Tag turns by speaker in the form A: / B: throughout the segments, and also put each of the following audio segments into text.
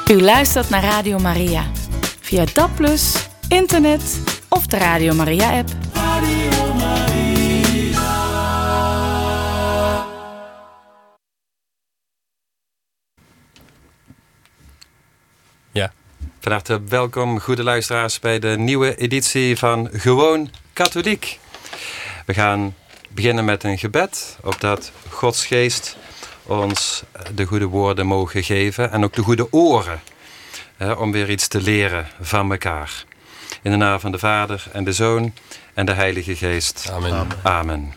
A: U luistert naar Radio Maria. Via DAB+, internet of de Radio Maria-app.
B: Radio Maria.
C: Ja, van harte welkom, goede luisteraars, bij de nieuwe editie van Gewoon Katholiek. We gaan beginnen met een gebed, opdat Gods geest ons de goede woorden mogen geven en ook de goede oren, om weer iets te leren van elkaar. In de naam van de Vader en de Zoon en de Heilige Geest.
D: Amen.
C: Amen.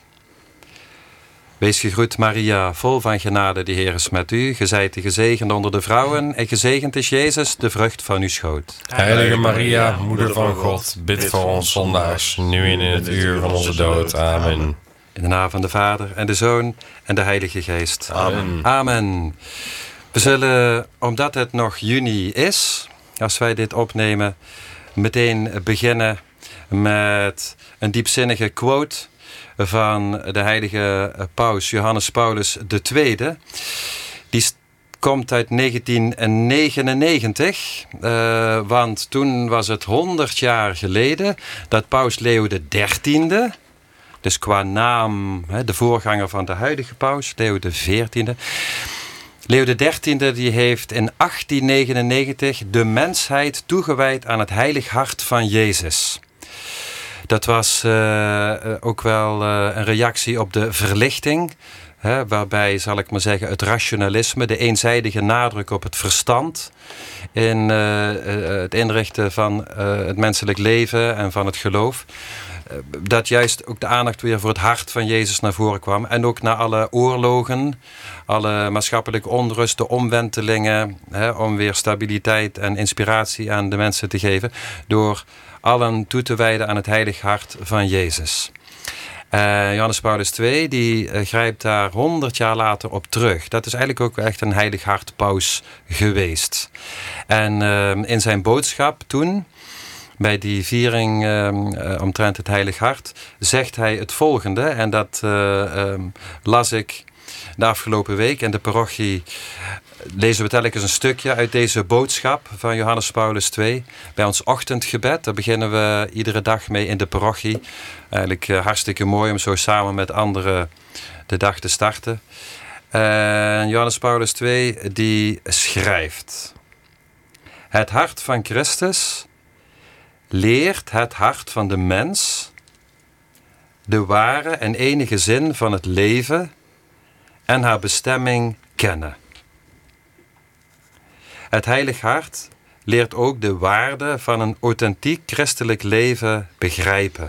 C: Wees gegroet, Maria, vol van genade, de Heer is met u. Ge zijt gezegend onder de vrouwen en gezegend is Jezus, de vrucht van uw schoot.
D: Heilige Maria, moeder van God, bid voor ons zondaars, nu en in het uur van onze dood. Amen.
C: In de naam van de Vader en de Zoon en de Heilige Geest.
D: Amen.
C: Amen. We zullen, omdat het nog juni is, als wij dit opnemen, meteen beginnen met een diepzinnige quote van de heilige paus Johannes Paulus II. Die komt uit 1999, want toen was het 100 jaar geleden dat paus Leo XIII, dus qua naam de voorganger van de huidige paus, Leo XIV. Leo XIII die heeft in 1899 de mensheid toegewijd aan het heilig hart van Jezus. Dat was ook wel een reactie op de verlichting, waarbij, zal ik maar zeggen, het rationalisme, de eenzijdige nadruk op het verstand in het inrichten van het menselijk leven en van het geloof, dat juist ook de aandacht weer voor het hart van Jezus naar voren kwam. En ook na alle oorlogen, alle maatschappelijke onrust, de omwentelingen, om weer stabiliteit en inspiratie aan de mensen te geven, door allen toe te wijden aan het heilig hart van Jezus. Johannes Paulus II die grijpt daar 100 jaar later op terug. Dat is eigenlijk ook echt een heilig hart paus geweest. En in zijn boodschap toen, bij die viering omtrent het heilig hart, zegt hij het volgende. En dat las ik de afgelopen week in de parochie. Lezen we telkens een stukje uit deze boodschap van Johannes Paulus II. Bij ons ochtendgebed, daar beginnen we iedere dag mee in de parochie. Eigenlijk hartstikke mooi om zo samen met anderen de dag te starten. Johannes Paulus II die schrijft: het hart van Christus leert het hart van de mens de ware en enige zin van het leven en haar bestemming kennen. Het heilig hart leert ook de waarde van een authentiek christelijk leven begrijpen.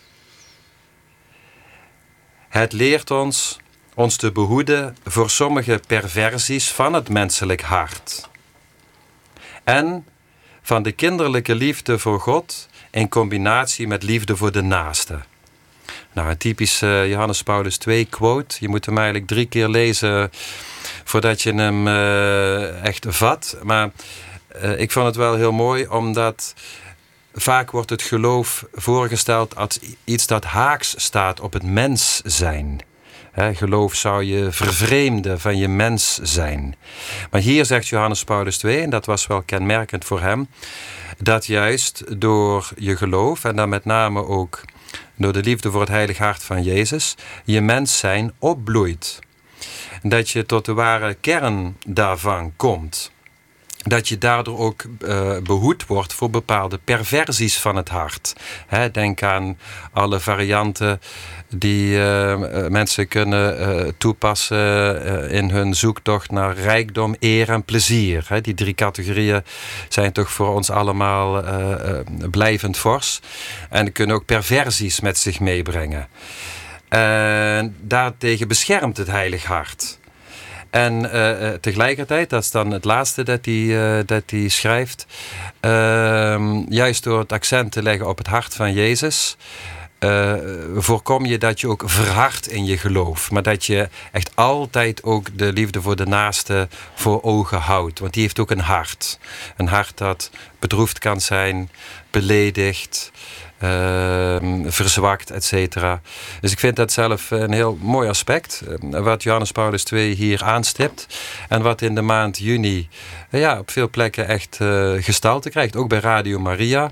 C: Het leert ons te behoeden voor sommige perversies van het menselijk hart. En van de kinderlijke liefde voor God in combinatie met liefde voor de naaste. Nou, een typische Johannes Paulus II quote. Je moet hem eigenlijk 3 keer lezen voordat je hem echt vat. Maar ik vond het wel heel mooi, omdat vaak wordt het geloof voorgesteld als iets dat haaks staat op het mens zijn. Geloof zou je vervreemden van je mens zijn. Maar hier zegt Johannes Paulus II, en dat was wel kenmerkend voor hem, dat juist door je geloof, en dan met name ook door de liefde voor het heilig hart van Jezus, je mens zijn opbloeit. Dat je tot de ware kern daarvan komt. Dat je daardoor ook behoed wordt voor bepaalde perversies van het hart. Denk aan alle varianten die mensen kunnen toepassen in hun zoektocht naar rijkdom, eer en plezier. Die 3 categorieën zijn toch voor ons allemaal blijvend fors. En kunnen ook perversies met zich meebrengen. Daartegen beschermt het heilig hart. En tegelijkertijd, dat is dan het laatste dat hij schrijft, juist door het accent te leggen op het hart van Jezus, voorkom je dat je ook verhardt in je geloof. Maar dat je echt altijd ook de liefde voor de naaste voor ogen houdt. Want die heeft ook een hart. Een hart dat bedroefd kan zijn, beledigd, verzwakt, et cetera. Dus ik vind dat zelf een heel mooi aspect. Wat Johannes Paulus II hier aanstipt. En wat in de maand juni op veel plekken echt gestalte krijgt. Ook bij Radio Maria.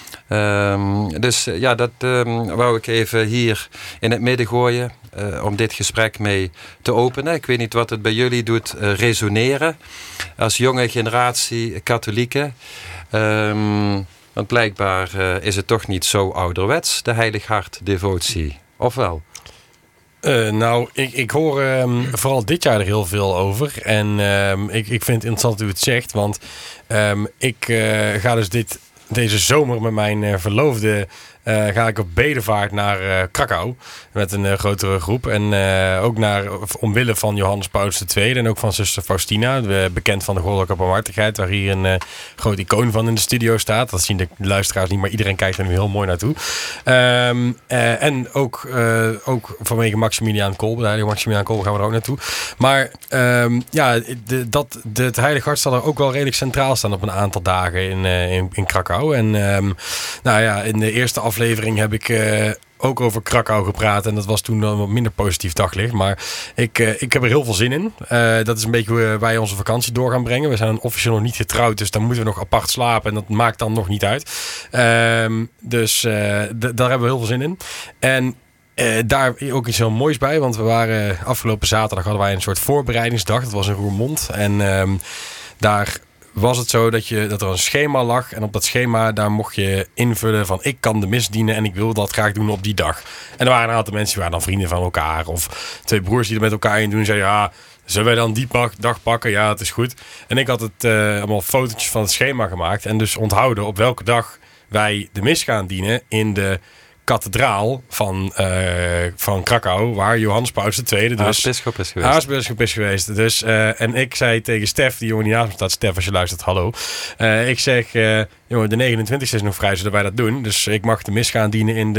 C: Dat wou ik even hier in het midden gooien. Om dit gesprek mee te openen. Ik weet niet wat het bij jullie doet resoneren. Als jonge generatie katholieken. Want blijkbaar is het toch niet zo ouderwets, de Heilig Hart devotie. Of wel?
D: Ik hoor vooral dit jaar er heel veel over. En ik vind het interessant hoe u het zegt. Want ik ga dus deze zomer met mijn verloofde... ga ik op bedevaart naar Krakau met een grotere groep. En ook omwille van Johannes Paulus II en ook van zuster Faustina, bekend van de Goddelijke Barmhartigheid, waar hier een groot icoon van in de studio staat. Dat zien de luisteraars niet, maar iedereen kijkt er nu heel mooi naartoe. En ook vanwege Maximiliaan Kolbe, de heilige Maximiliaan Kolbe, gaan we er ook naartoe. Maar het Heilig Hart zal er ook wel redelijk centraal staan op een aantal dagen in Krakau. En in de eerste aflevering heb ik ook over Krakau gepraat. En dat was toen een wat minder positief daglicht. Maar ik heb er heel veel zin in. Dat is een beetje hoe wij onze vakantie door gaan brengen. We zijn officieel nog niet getrouwd. Dus dan moeten we nog apart slapen. En dat maakt dan nog niet uit. Daar hebben we heel veel zin in. En daar ook iets heel moois bij. Want we waren afgelopen zaterdag hadden wij een soort voorbereidingsdag. Dat was in Roermond. En daar was het zo dat er een schema lag. En op dat schema daar mocht je invullen van ik kan de mis dienen en ik wil dat graag doen op die dag. En er waren een aantal mensen die waren dan vrienden van elkaar. Of twee broers die er met elkaar in doen. Zeiden zullen wij dan die dag pakken? Ja, het is goed. En ik had het allemaal fotootjes van het schema gemaakt. En dus onthouden op welke dag wij de mis gaan dienen in de kathedraal van Krakau, waar Johannes Paulus II
C: aartsbisschop is geweest.
D: Dus, en ik zei tegen Stef, die jongen die naast me staat, Stef, als je luistert, hallo. Ik zeg, jongen, de 29e is nog vrij, zullen wij dat doen. Dus ik mag de mis gaan dienen in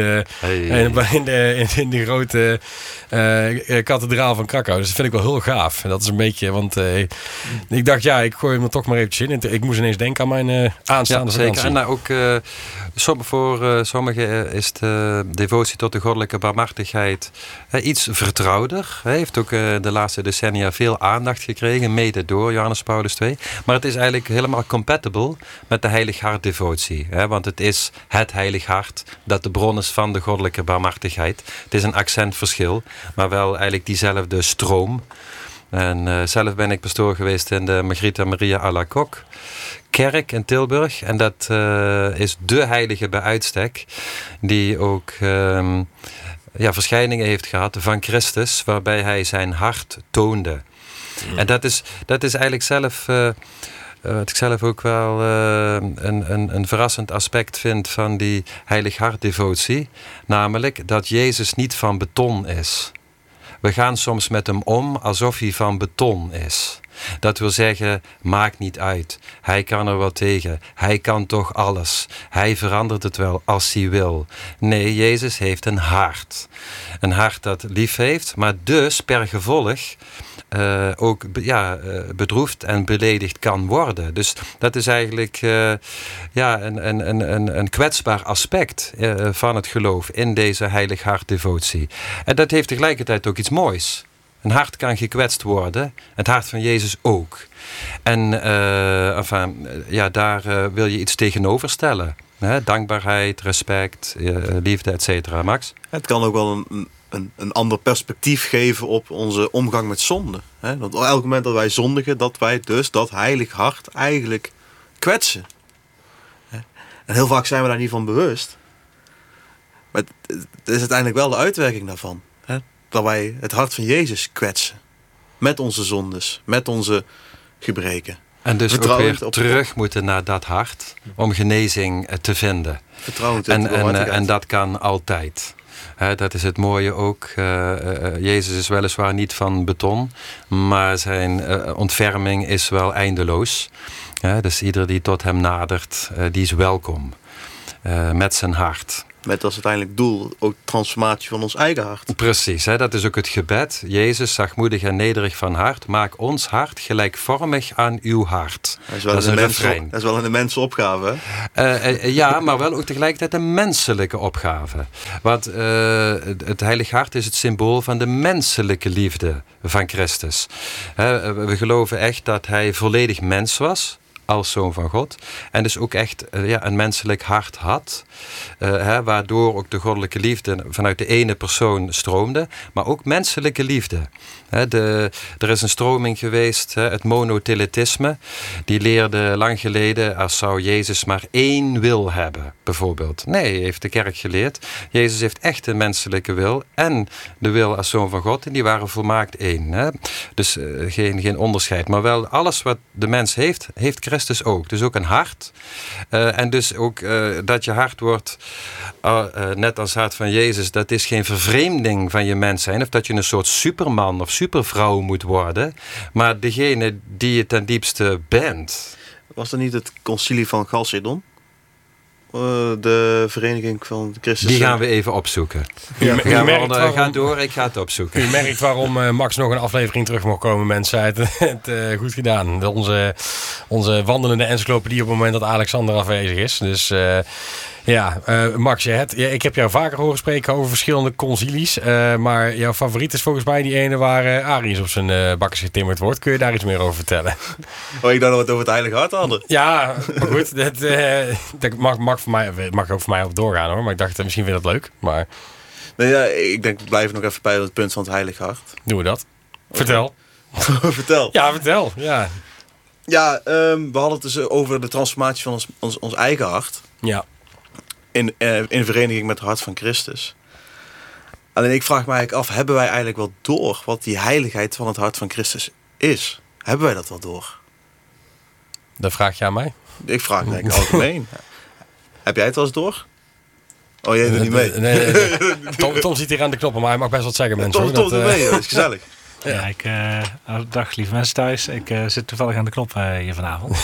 D: de grote kathedraal van Krakau. Dus dat vind ik wel heel gaaf. En dat is een beetje, want ik dacht, ik gooi hem er toch maar eventjes in. Ik moest ineens denken aan mijn aanstaande vakantie.
C: Zeker. En ook voor sommigen is de devotie tot de goddelijke barmhartigheid iets vertrouwder. Hij heeft ook de laatste decennia veel aandacht gekregen, mede door Johannes Paulus II. Maar het is eigenlijk helemaal compatible met de Heilig Hart devotie. Want het is het Heilig Hart dat de bron is van de goddelijke barmhartigheid. Het is een accentverschil, maar wel eigenlijk diezelfde stroom. En zelf ben ik pastoor geweest in de Margrieta Maria Alacoque kerk in Tilburg. En dat is de heilige bij uitstek. Die ook verschijningen heeft gehad van Christus. Waarbij hij zijn hart toonde. Ja. En dat is eigenlijk zelf wat ik zelf ook wel een verrassend aspect vind van die Heilig Hart devotie. Namelijk dat Jezus niet van beton is. We gaan soms met hem om alsof hij van beton is. Dat wil zeggen, maakt niet uit. Hij kan er wel tegen. Hij kan toch alles. Hij verandert het wel als hij wil. Nee, Jezus heeft een hart. Een hart dat lief heeft, maar dus per gevolg ook bedroefd en beledigd kan worden. Dus dat is eigenlijk een kwetsbaar aspect van het geloof in deze Heilig Hart devotie. En dat heeft tegelijkertijd ook iets moois. Een hart kan gekwetst worden. Het hart van Jezus ook. En daar wil je iets tegenover stellen. Dankbaarheid, respect, liefde, et cetera. Max?
E: Het kan ook wel een ander perspectief geven op onze omgang met zonde. Want op elk moment dat wij zondigen, dat wij dus dat Heilig Hart eigenlijk kwetsen. En heel vaak zijn we daar niet van bewust. Maar het is uiteindelijk wel de uitwerking daarvan. Dat wij het hart van Jezus kwetsen. Met onze zondes, met onze gebreken. En dus
C: ook weer terug moeten naar dat hart om genezing te vinden. En dat kan altijd. Dat is het mooie ook. Jezus is weliswaar niet van beton, maar zijn ontferming is wel eindeloos. Dus ieder die tot hem nadert, die is welkom. Met zijn hart.
E: Met als uiteindelijk doel ook transformatie van ons eigen hart.
C: Precies, hè? Dat is ook het gebed. Jezus, zachtmoedig en nederig van hart, maak ons hart gelijkvormig aan uw hart.
E: Dat is wel een mensenopgave, hè?
C: Ja, maar wel ook tegelijkertijd een menselijke opgave. Want het Heilige Hart is het symbool van de menselijke liefde van Christus. We geloven echt dat hij volledig mens was, als zoon van God. En dus ook echt een menselijk hart had. Waardoor ook de goddelijke liefde vanuit de ene persoon stroomde. Maar ook menselijke liefde. Er is een stroming geweest, het monothelitisme. Die leerde lang geleden, als zou Jezus maar één wil hebben, bijvoorbeeld. Nee, heeft de kerk geleerd. Jezus heeft echt een menselijke wil en de wil als zoon van God. En die waren volmaakt één. Dus geen onderscheid. Maar wel alles wat de mens heeft Christus ook. Dus ook een hart. En dus ook dat je hart wordt, net als het hart van Jezus, dat is geen vervreemding van je mens zijn. Of dat je een soort superman of supervrouw moet worden. Maar degene die je ten diepste bent.
E: Was dat niet het concilie van Chalcedon? De vereniging van Christus.
C: Die gaan we even opzoeken. Ga door, ik ga het opzoeken.
D: U merkt waarom Max nog een aflevering terug mag komen, mensen. Het goed gedaan. Onze wandelende encyclopedie op het moment dat Alexander afwezig is. Dus Max, ik heb jou vaker horen spreken over verschillende concilies. Maar jouw favoriet is volgens mij die ene waar Arius op zijn bakkers getimmerd wordt. Kun je daar iets meer over vertellen?
E: Ik dacht dat we het over het Heilige Hart hadden.
D: Ja, maar goed. Dat mag ook voor mij op doorgaan, hoor. Maar ik dacht, misschien vind je dat leuk. Maar...
E: Nee, ik denk, we blijven nog even bij het punt van het Heilige Hart.
D: Doen we dat? Vertel.
E: Vertel.
D: Ja, vertel. Ja.
E: Ja, we hadden het dus over de transformatie van ons eigen hart.
D: Ja.
E: In vereniging met het hart van Christus. Alleen ik vraag me eigenlijk af, hebben wij eigenlijk wel door wat die heiligheid van het hart van Christus is? Hebben wij dat wel door?
D: Dat vraag je aan mij?
E: Ik vraag het eigenlijk algemeen. Heb jij het wel eens door? Oh, jij doet niet mee?
D: Nee. Tom zit hier aan de knoppen, maar hij mag best wat zeggen, mensen.
E: Tom doet mee, dat is gezellig.
F: Ja, dag lieve mensen thuis. Ik zit toevallig aan de knop hier vanavond.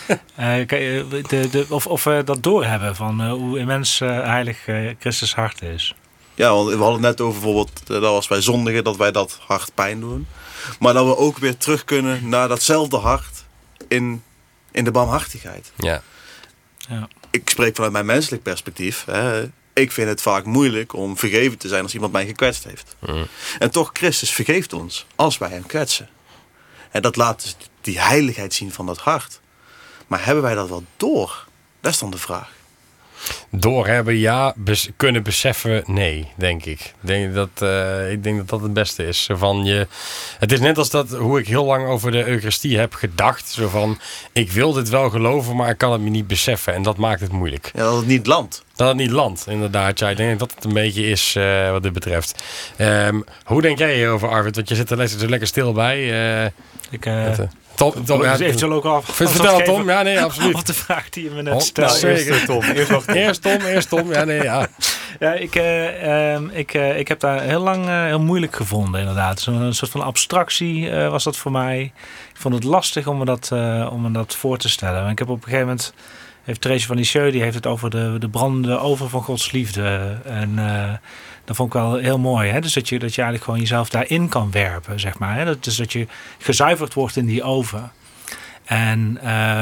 F: Of we dat doorhebben van hoe immens heilig Christus hart is.
E: Ja, want we hadden het net over bijvoorbeeld dat als wij zondigen, dat wij dat hart pijn doen. Maar dat we ook weer terug kunnen naar datzelfde hart in de barmhartigheid.
D: Ja.
E: Ik spreek vanuit mijn menselijk perspectief. Ik vind het vaak moeilijk om vergeven te zijn als iemand mij gekwetst heeft. En toch, Christus vergeeft ons als wij hem kwetsen. En dat laat dus die heiligheid zien van dat hart. Maar hebben wij dat wel door? Dat is dan de vraag.
D: Doorhebben, ja. Kunnen beseffen, nee, denk ik. Ik denk dat dat het beste is. Het is net als hoe ik heel lang over de Eucharistie heb gedacht. Zo van, ik wil dit wel geloven, maar ik kan het me niet beseffen. En dat maakt het moeilijk.
E: Ja, dat het niet landt.
D: Dat het niet landt, inderdaad. Ja, ik denk dat het een beetje is wat dit betreft. Hoe denk jij hierover, Arvid? Want je zit er zo lekker stil bij. Tom,
F: eventueel ook af.
D: Vertel, Tom. Ja, nee, absoluut.
F: Op de vraag die je me net stelde.
D: Zeker, Tom. Eerst Tom. Ja, nee, ja.
F: Ja, ik heb daar heel lang heel moeilijk gevonden, inderdaad. Zo'n soort van abstractie was dat voor mij. Ik vond het lastig om me dat voor te stellen. Ik heb op een gegeven moment... Therese van Lisieux, die heeft het over de brandende oven van Gods liefde. En dat vond ik wel heel mooi. Hè? Dus dat je eigenlijk gewoon jezelf daarin kan werpen, zeg maar. Hè? Dus dat je gezuiverd wordt in die oven. En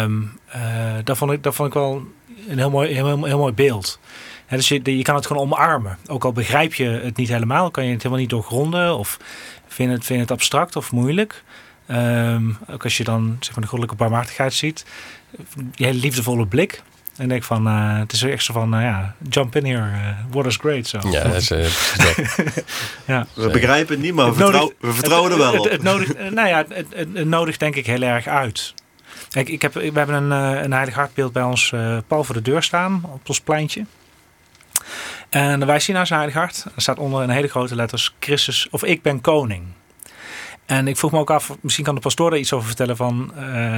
F: dat vond ik wel een heel mooi beeld. Hè? Dus je kan het gewoon omarmen. Ook al begrijp je het niet helemaal, kan je het helemaal niet doorgronden. Of vind je het abstract of moeilijk. Ook als je dan zeg maar, de goddelijke barmhartigheid ziet. Die hele liefdevolle blik. En denk van, het is echt zo van, jump in here, water's great. So.
D: Ja, dat is
F: ja.
E: We begrijpen het niet, maar we vertrouwen er wel op.
F: Het nodigt denk ik heel erg uit. Kijk, we hebben een heilig hartbeeld bij ons pal voor de deur staan, op ons pleintje. En wij zien naar zijn heilig hart. Er staat onder in hele grote letters Christus, of ik ben koning. En ik vroeg me ook af, misschien kan de pastoor daar iets over vertellen van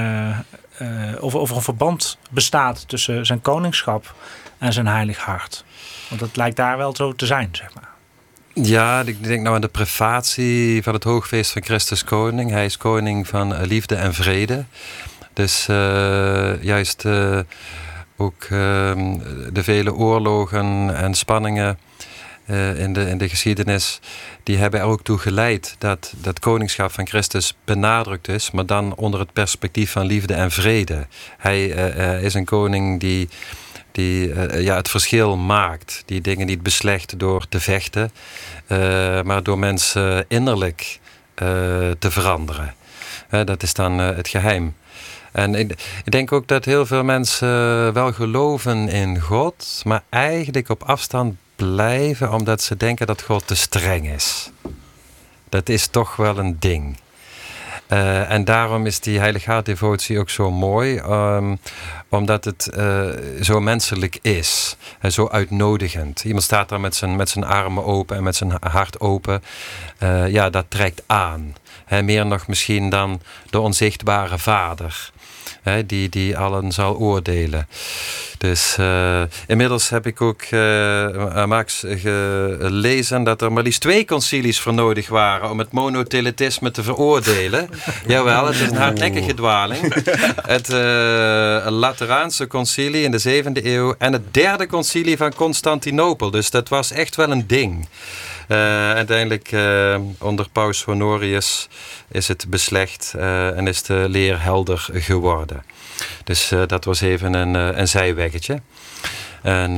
F: of er een verband bestaat tussen zijn koningschap en zijn heilig hart. Want dat lijkt daar wel zo te zijn, zeg maar.
C: Ja, ik denk nou aan de privatie van het hoogfeest van Christus koning. Hij is koning van liefde en vrede. Dus juist ook de vele oorlogen en spanningen in de geschiedenis, die hebben er ook toe geleid dat dat koningschap van Christus benadrukt is, maar dan onder het perspectief van liefde en vrede. Hij is een koning die het verschil maakt, die dingen niet beslecht door te vechten, maar door mensen innerlijk te veranderen. Dat is dan het geheim. En ik denk ook dat heel veel mensen wel geloven in God, maar eigenlijk op afstand blijven omdat ze denken dat God te streng is. Dat is toch wel een ding. En daarom is die heilighaardevotie ook zo mooi, omdat het zo menselijk is. Zo uitnodigend. Iemand staat daar met zijn armen open en met zijn hart open. Dat trekt aan. Meer nog misschien dan de onzichtbare Vader. Die allen zal oordelen. Dus inmiddels heb ik ook, Max, gelezen dat er maar liefst 2 concilies voor nodig waren om het monotheletisme te veroordelen. Jawel, het is een hardnekkige dwaling. Het Lateraanse concilie in de 7e eeuw en het 3e concilie van Constantinopel. Dus dat was echt wel een ding. Uiteindelijk onder Paus Honorius is het beslecht en is de leer helder geworden. Dus dat was even een zijweggetje. En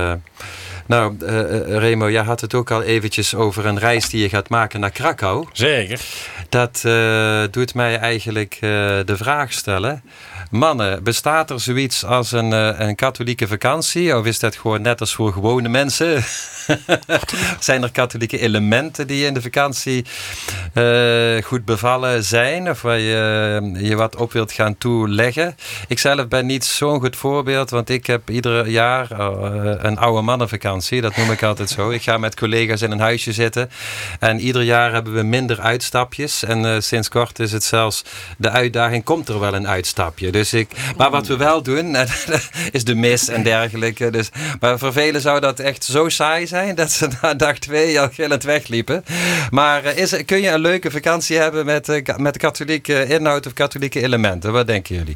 C: Remo, jij had het ook al eventjes over een reis die je gaat maken naar Krakau.
D: Zeker.
C: Dat doet mij eigenlijk de vraag stellen. Mannen, bestaat er zoiets als een katholieke vakantie? Of is dat gewoon net als voor gewone mensen? Zijn er katholieke elementen die in de vakantie goed bevallen zijn? Of waar je wat op wilt gaan toeleggen? Ik zelf ben niet zo'n goed voorbeeld. Want ik heb ieder jaar een oude mannenvakantie. Dat noem ik altijd zo. Ik ga met collega's in een huisje zitten. En ieder jaar hebben we minder uitstapjes. En sinds kort is het zelfs de uitdaging. Komt er wel een uitstapje? Maar wat we wel doen, is de mis en dergelijke. Dus, maar voor velen zou dat echt zo saai zijn dat ze na dag 2 al gillend wegliepen. Maar kun je een leuke vakantie hebben met katholieke inhoud of katholieke elementen? Wat denken jullie?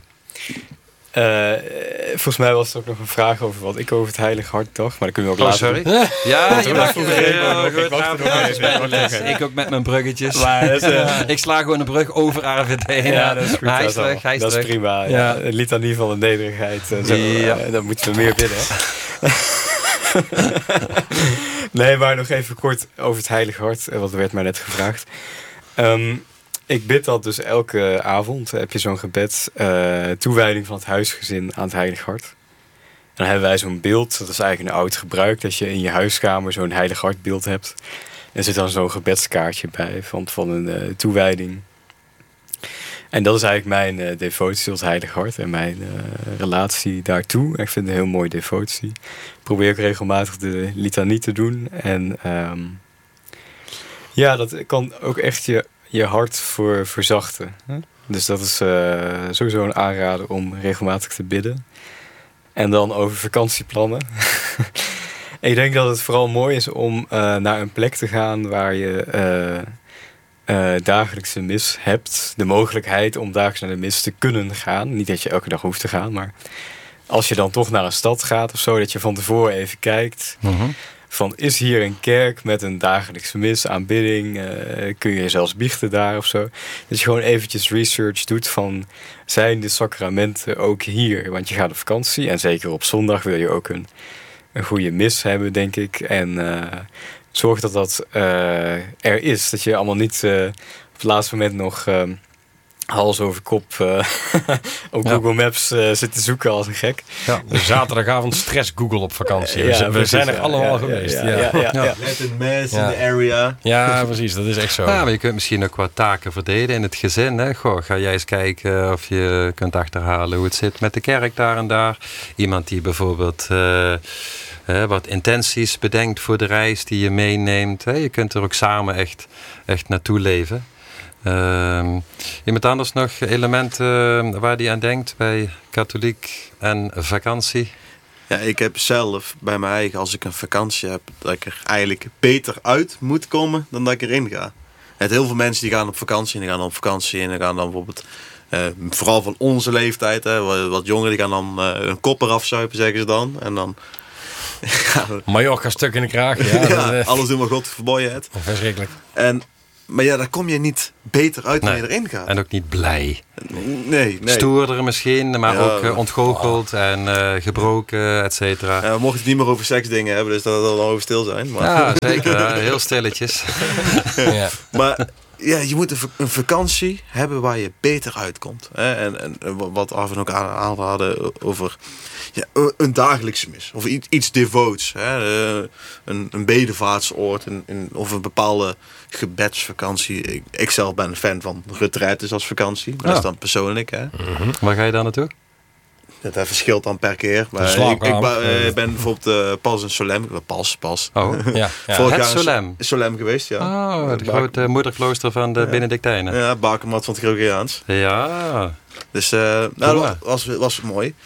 G: Volgens mij was er ook nog een vraag over wat ik over het Heilige Hart dacht. Maar dat kunnen we ook later.
C: Sorry? Ja, je mag ik ook met mijn bruggetjes. Maar ik sla gewoon een brug over AVD.
G: Ja, dat is goed.
C: Hij is terug.
G: Dat is prima. Ja. Een litanie van de nederigheid. Dan moeten we meer bidden. Nee, maar nog even kort over het Heilige Hart. Want er werd mij net gevraagd. Ik bid dat dus elke avond. Heb je zo'n gebed. Toewijding van het huisgezin aan het Heilige Hart. En dan hebben wij zo'n beeld. Dat is eigenlijk een oud gebruik. Dat je in je huiskamer zo'n Heilige Hart beeld hebt. Er zit dan zo'n gebedskaartje bij. Van een toewijding. En dat is eigenlijk mijn devotie tot het Heilige Hart. En mijn relatie daartoe. Ik vind het een heel mooie devotie. Ik probeer ook regelmatig de litanie te doen. En dat kan ook echt je hart verzachten. Dus dat is sowieso een aanrader om regelmatig te bidden. En dan over vakantieplannen. Ik denk dat het vooral mooi is om naar een plek te gaan waar je dagelijkse mis hebt. De mogelijkheid om dagelijks naar de mis te kunnen gaan. Niet dat je elke dag hoeft te gaan, maar als je dan toch naar een stad gaat of zo, dat je van tevoren even kijkt. Van, is hier een kerk met een dagelijkse mis, aanbidding? Kun je zelfs biechten daar of zo? Dat je gewoon eventjes research doet van, zijn de sacramenten ook hier? Want je gaat op vakantie en zeker op zondag wil je ook een goede mis hebben, denk ik. En zorg dat er is. Dat je allemaal niet op het laatste moment nog hals over kop op Google Maps zit te zoeken als een gek.
D: Ja, zaterdagavond stress Google op vakantie. We zijn er allemaal geweest.
E: Met een mes in de area.
D: Ja, precies. Dat is echt zo.
C: Ja, maar je kunt misschien ook wat taken verdelen in het gezin. Hè? Goh, ga jij eens kijken of je kunt achterhalen hoe het zit met de kerk daar en daar. Iemand die bijvoorbeeld wat intenties bedenkt voor de reis die je meeneemt. Je kunt er ook samen echt naartoe leven. Iemand anders nog elementen waar die aan denkt bij katholiek en vakantie?
E: Ja, ik heb zelf bij mij eigen, als ik een vakantie heb, dat ik er eigenlijk beter uit moet komen dan dat ik erin ga. Heel veel mensen die gaan op vakantie en die gaan dan bijvoorbeeld Vooral van onze leeftijd. Hè, wat jongeren die gaan dan een kop eraf zuipen, zeggen ze dan. En dan...
D: Mallorca stuk in de kraag. Ja,
E: ja, alles doen maar God verboden het.
D: Verschrikkelijk.
E: Maar ja, daar kom je niet beter uit wanneer je erin gaat.
C: En ook niet blij.
E: Nee.
C: Stoerder misschien, maar
E: Ja.
C: ook ontgoocheld en gebroken, et cetera.
E: We mochten het niet meer over seksdingen hebben, dus dat we dan over stil zijn. Maar,
C: Ja, zeker. Ja, heel stilletjes.
D: Ja.
E: maar ja, je moet een vakantie hebben waar je beter uitkomt. Hè? En wat Arvin ook aanhaalde over een dagelijkse mis. Of iets devoots. Hè? Een bedevaartsoord. Of een bepaalde gebedsvakantie. Ik zelf ben een fan van retraites als vakantie. Dat is dan persoonlijk. Hè?
C: Waar ga je dan naartoe?
E: Dat verschilt dan per keer. Maar ik ben bijvoorbeeld pas in Solem. Pas.
C: Oh,
D: Ja.
E: Vorig
C: het
E: jaar
C: Solem.
E: in Solem geweest, ja.
C: Oh, het grote moederklooster van de Benedictijnen.
E: Ja, bakermat van het Gregoriaans.
C: Ja.
E: Dus dat was mooi.